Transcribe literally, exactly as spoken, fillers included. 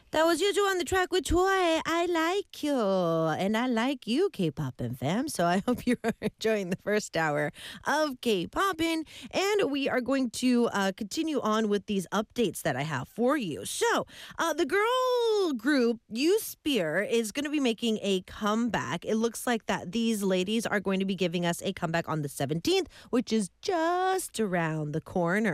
That was Yuju on the track with Choi. I like you. And I like you, K-Poppin' fam. So I hope you're enjoying the first hour of K-Poppin'. And we are going to uh, continue on with these updates that I have for you. So uh, the girl group, You Spear, is going to be making a comeback. It looks like that these ladies are going to be giving us a comeback on the seventeenth, which is just around the corner.